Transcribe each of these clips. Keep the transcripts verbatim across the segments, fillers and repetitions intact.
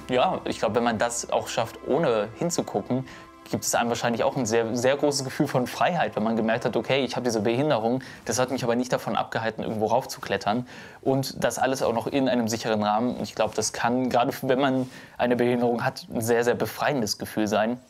Ja, ich glaube, wenn man das auch schafft, ohne hinzugucken, gibt es einem wahrscheinlich auch ein sehr, sehr großes Gefühl von Freiheit, wenn man gemerkt hat, okay, ich habe diese Behinderung, das hat mich aber nicht davon abgehalten, irgendwo raufzuklettern. Und das alles auch noch in einem sicheren Rahmen. Und ich glaube, das kann, gerade wenn man eine Behinderung hat, ein sehr, sehr befreiendes Gefühl sein.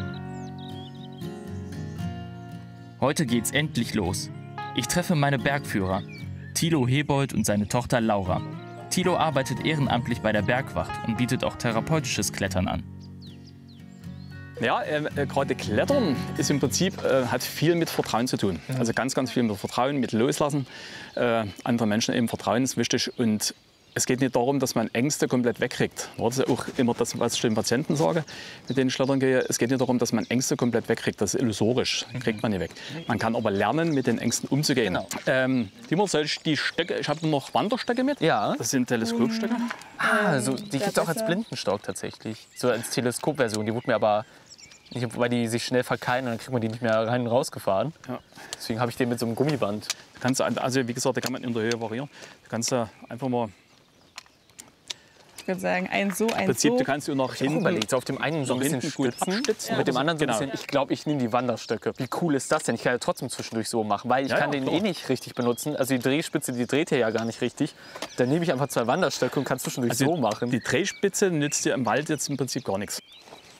Heute geht's endlich los. Ich treffe meine Bergführer, Thilo Hebold und seine Tochter Laura. Thilo arbeitet ehrenamtlich bei der Bergwacht und bietet auch therapeutisches Klettern an. Ja, äh, gerade Klettern ist im Prinzip, äh, hat viel mit Vertrauen zu tun. Also ganz, ganz viel mit Vertrauen, mit Loslassen. Äh, andere Menschen eben Vertrauen ist wichtig. Und es geht nicht darum, dass man Ängste komplett wegkriegt. Das ist auch immer das, was ich den Patienten sage, mit denen ich klettern gehe. Es geht nicht darum, dass man Ängste komplett wegkriegt. Das ist illusorisch, kriegt man nicht weg. Man kann aber lernen, mit den Ängsten umzugehen. Genau. Ähm, Timo, soll ich die Stöcke, ich habe noch Wanderstöcke mit. Ja. Das sind Teleskopstöcke. Ah, also die gibt es auch als Blindenstock tatsächlich. So als Teleskopversion. Die wurde mir aber nicht, weil die sich schnell verkeilen und dann kriegt man die nicht mehr rein und rausgefahren. Ja. Deswegen habe ich den mit so einem Gummiband. Du kannst, also wie gesagt, da kann man in der Höhe variieren. Du kannst da einfach mal. Ich würde sagen, ein so, ein Im Prinzip, so. du kannst du nach hinten überlegt, so auf dem einen so ein bisschen stützen ja. und mit dem anderen so ein bisschen. Ich glaube, ich nehme die Wanderstöcke. Wie cool ist das denn? Ich kann ja trotzdem zwischendurch so machen, weil ich ja, kann ja, den klar. eh nicht richtig benutzen. Also die Drehspitze, die dreht ja gar nicht richtig. Dann nehme ich einfach zwei Wanderstöcke und kann zwischendurch also so machen. Die Drehspitze nützt dir im Wald jetzt im Prinzip gar nichts.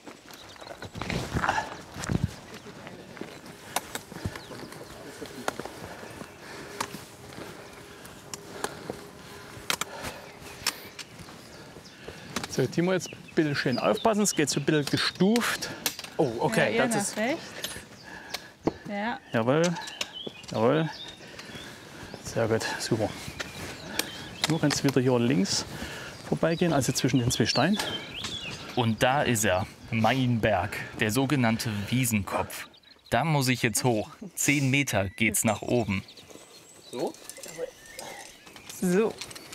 So, Timo, jetzt ein bisschen schön aufpassen, es geht so ein bisschen gestuft. Oh, okay. Ja, das ist recht. Ja. Jawohl, jawohl. Sehr gut, super. Du kannst wieder hier links vorbeigehen, also zwischen den zwei Steinen. Und da ist er, mein Berg, der sogenannte Wiesenkopf. Da muss ich jetzt hoch. Zehn Meter geht's nach oben. So? So.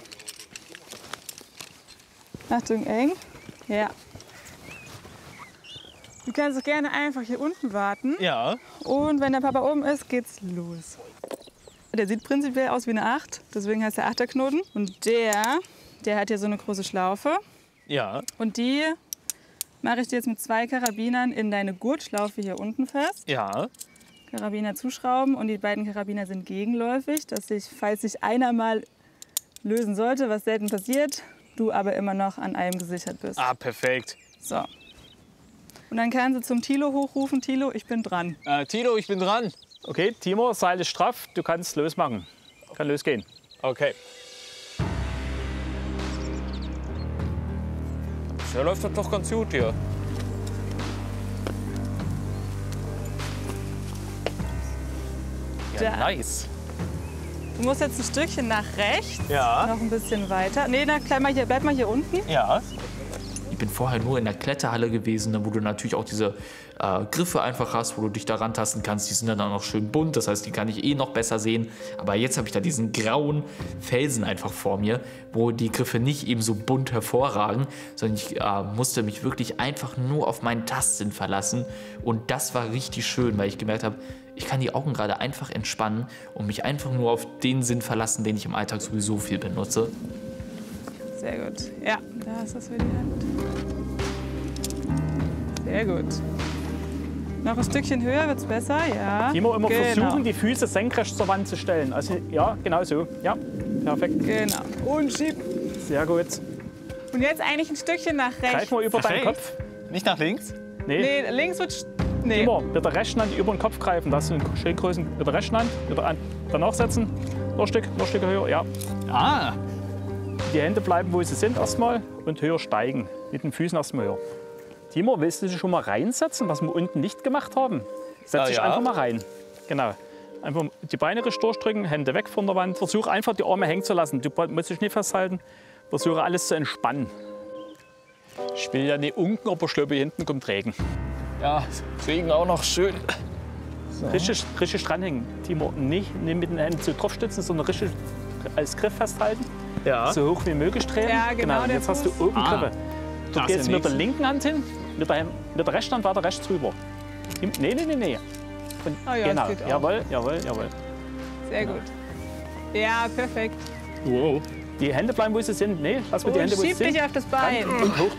Achtung, eng. Ja. Du kannst auch gerne einfach hier unten warten. Ja. Und wenn der Papa oben ist, geht's los. Der sieht prinzipiell aus wie eine Acht, deswegen heißt der Achterknoten. Und der, der hat hier so eine große Schlaufe. Ja. Und die mache ich dir jetzt mit zwei Karabinern in deine Gurtschlaufe hier unten fest. Ja. Karabiner zuschrauben und die beiden Karabiner sind gegenläufig, dass sich, falls sich einer mal lösen sollte, was selten passiert, du aber immer noch an einem gesichert bist. Ah, perfekt. So. Und dann kannst du zum Thilo hochrufen, Thilo, ich bin dran. Äh, Thilo, ich bin dran. Okay, Timo, Seil ist straff, du kannst losmachen. Kann losgehen. Okay. Bisher läuft das doch ganz gut hier. Ja, Da. nice. Du musst jetzt ein Stückchen nach rechts, Ja. noch ein bisschen weiter. Nee, na, bleib mal hier, bleib mal hier unten. Ja. Ich bin vorher nur in der Kletterhalle gewesen, wo du natürlich auch diese äh, Griffe einfach hast, wo du dich da rantasten kannst. Die sind dann auch noch schön bunt, das heißt, die kann ich eh noch besser sehen. Aber jetzt habe ich da diesen grauen Felsen einfach vor mir, wo die Griffe nicht eben so bunt hervorragen, sondern ich äh, musste mich wirklich einfach nur auf meinen Tastsinn verlassen. Und das war richtig schön, weil ich gemerkt habe, ich kann die Augen gerade einfach entspannen und mich einfach nur auf den Sinn verlassen, den ich im Alltag sowieso viel benutze. Sehr gut. Ja, da ist das für die Hand. Sehr gut. Noch ein Stückchen höher wird's besser, ja. Timo, immer genau. versuchen, die Füße senkrecht zur Wand zu stellen. Also, ja, genau so. Ja, perfekt. Genau. Und schieb. Sehr gut. Und jetzt eigentlich ein Stückchen nach rechts. Greif mal über deinen Perfekt. Kopf. Nicht nach links? Nee. Nee, links wird... sch- Nee. Timo, mit der rechten Hand über den Kopf greifen. Das ist einen schönen Größen. Mit der rechten Hand, wieder an. Danach setzen. Noch ein Stück, noch ein Stück höher. Ja. Ah. Die Hände bleiben, wo sie sind erstmal und höher steigen. Mit den Füßen erstmal höher. Timo, willst du dich schon mal reinsetzen, was wir unten nicht gemacht haben? Setz Ah, dich ja. einfach mal rein. Genau. Einfach die Beine richtig durchdrücken, Hände weg von der Wand. Versuch einfach die Arme hängen zu lassen. Du musst dich nicht festhalten. Versuche alles zu entspannen. Ich will ja nicht unken, aber ich glaube, hier hinten kommt Regen. Ja, Regen auch noch schön. So. Richtig, richtig dranhängen. Timo, nicht, nicht mit den Händen zu draufstützen, sondern richtig als Griff festhalten. Ja. So hoch wie möglich drehen. Ja, genau, Und der jetzt hast du Fuß. oben Ah. Griffe. Du Das gehst ist ja mit der nichts. linken Hand hin, mit der, mit der rechten Hand weiter rechts rüber. Nee, nee, nee, nee. Und Oh ja, genau. das geht auch. Jawohl, jawohl, jawohl. Sehr gut. Ja, perfekt. Wow. Die Hände bleiben, wo sie sind. Nee, lass mal die Und Hände, wo sie schieb sind. dich auf das Bein. Und hoch